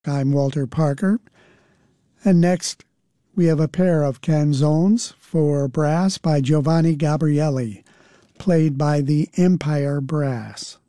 I'm Walter Parker. And next, we have a pair of canzones for brass by Giovanni Gabrielli, played by the Empire Brass.